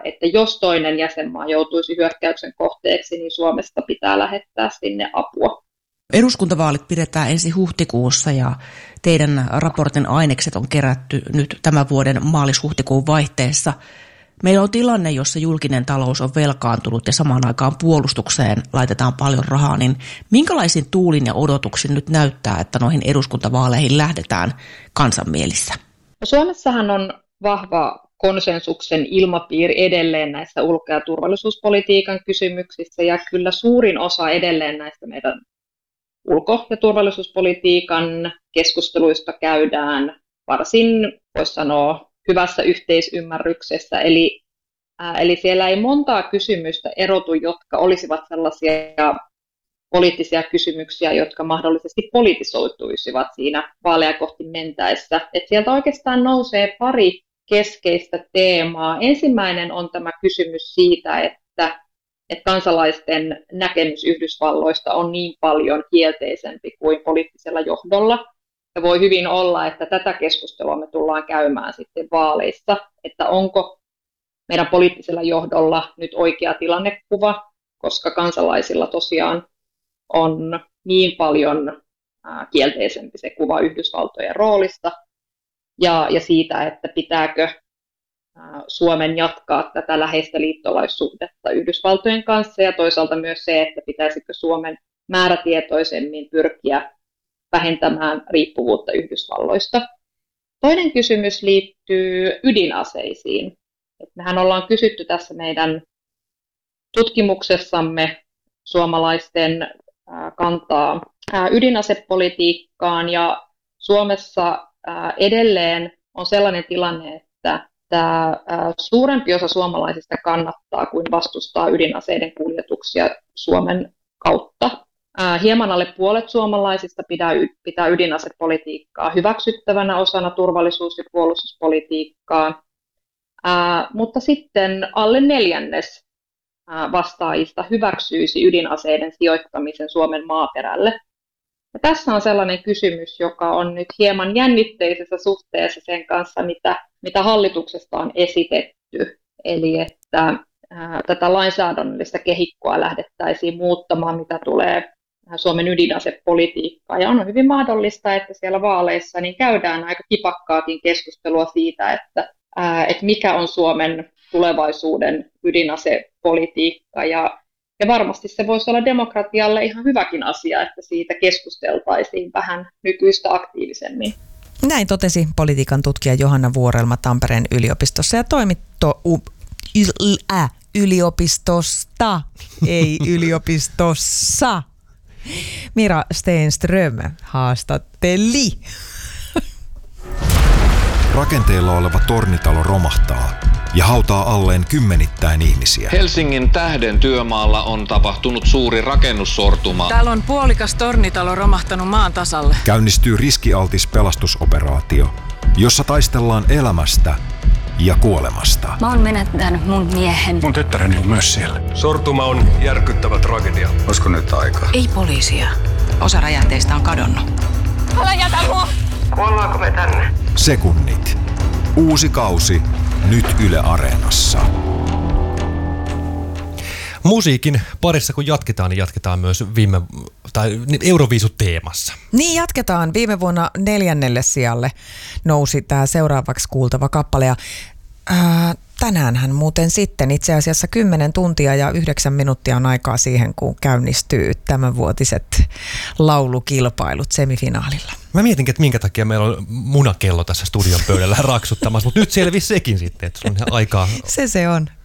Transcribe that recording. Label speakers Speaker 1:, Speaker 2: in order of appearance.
Speaker 1: että jos toinen jäsenmaa joutuisi hyökkäyksen kohteeksi, niin Suomesta pitää lähettää sinne apua.
Speaker 2: Eduskuntavaalit pidetään ensi huhtikuussa ja teidän raportin ainekset on kerätty nyt tämän vuoden maalis-huhtikuun vaihteessa. Meillä on tilanne, jossa julkinen talous on velkaantunut ja samaan aikaan puolustukseen laitetaan paljon rahaa, niin minkälaisin tuulin ja odotuksin nyt näyttää, että noihin eduskuntavaaleihin lähdetään kansanmielissä?
Speaker 1: Suomessahan on vahva konsensuksen ilmapiiri edelleen näissä ulko- ja turvallisuuspolitiikan kysymyksissä, ja kyllä suurin osa edelleen näistä meidän ulko- ja turvallisuuspolitiikan keskusteluista käydään varsin, voisi sanoa, hyvässä yhteisymmärryksessä. Eli siellä ei montaa kysymystä erotu, jotka olisivat sellaisia poliittisia kysymyksiä, jotka mahdollisesti politisoituisivat siinä vaaleja kohti mentäessä. Et sieltä oikeastaan nousee pari keskeistä teemaa. Ensimmäinen on tämä kysymys siitä, että kansalaisten näkemys Yhdysvalloista on niin paljon kielteisempi kuin poliittisella johdolla. Ja voi hyvin olla, että tätä keskustelua me tullaan käymään sitten vaaleissa, että onko meidän poliittisella johdolla nyt oikea tilannekuva, koska kansalaisilla tosiaan on niin paljon kielteisempi se kuva Yhdysvaltojen roolista ja siitä, että pitääkö Suomen jatkaa tätä läheistä liittolaissuhdetta Yhdysvaltojen kanssa ja toisaalta myös se, että pitäisikö Suomen määrätietoisemmin pyrkiä vähentämään riippuvuutta Yhdysvalloista. Toinen kysymys liittyy ydinaseisiin. Mehän ollaan kysytty tässä meidän tutkimuksessamme suomalaisten kantaa ydinasepolitiikkaan ja Suomessa edelleen on sellainen tilanne, että suurempi osa suomalaisista kannattaa kuin vastustaa ydinaseiden kuljetuksia Suomen kautta. Hieman alle puolet suomalaisista pitää ydinasepolitiikkaa hyväksyttävänä osana turvallisuus- ja puolustuspolitiikkaa, mutta sitten alle neljännes vastaajista hyväksyisi ydinaseiden sijoittamisen Suomen maaperälle. Ja tässä on sellainen kysymys, joka on nyt hieman jännitteisessä suhteessa sen kanssa, mitä hallituksesta on esitetty. Eli että tätä lainsäädännöllistä kehikkoa lähdettäisiin muuttamaan, mitä tulee Suomen ydinasepolitiikkaan. Ja on hyvin mahdollista, että siellä vaaleissa niin käydään aika kipakkaakin keskustelua siitä, että mikä on Suomen tulevaisuuden ydinasepolitiikka. Ja varmasti se voisi olla demokratialle ihan hyväkin asia, että siitä keskusteltaisiin vähän nykyistä aktiivisemmin.
Speaker 3: Näin totesi politiikan tutkija Johanna Vuorelma Tampereen yliopistossa ja yliopistosta, ei yliopistossa. Mira Stenström haastatteli.
Speaker 4: Rakenteilla oleva tornitalo romahtaa ja hautaa alleen kymmenittäin ihmisiä.
Speaker 5: Helsingin Tähden työmaalla on tapahtunut suuri rakennussortuma.
Speaker 6: Täällä on puolikas tornitalo romahtanut maan tasalle.
Speaker 4: Käynnistyy riskialtis pelastusoperaatio, jossa taistellaan elämästä ja kuolemasta.
Speaker 7: Mä oon menettänyt mun miehen.
Speaker 8: Mun tyttäreni on myös siellä. Sortuma on järkyttävä tragedia. Olisiko nyt aika?
Speaker 6: Ei poliisia. Osa räjähteistä on kadonnut.
Speaker 7: Älä jätä mua!
Speaker 8: Kuollaanko me tänne?
Speaker 4: Sekunnit. Uusi kausi nyt Yle Areenassa.
Speaker 9: Musiikin parissa kun jatketaan, niin jatketaan myös Euroviisut teemassa.
Speaker 3: Niin jatketaan. Viime vuonna 4. sijalle nousi tämä seuraavaksi kuultava kappale. Ja, tänäänhän muuten sitten itse asiassa 10 tuntia ja 9 minuuttia on aikaa siihen, kun käynnistyy tämänvuotiset laulukilpailut semifinaalilla.
Speaker 9: Mä mietinkin, että minkä takia meillä on munakello tässä studion pöydällä raksuttamassa, mutta nyt selvisi sekin sitten, että sulla on ihan aikaa.
Speaker 3: Se on.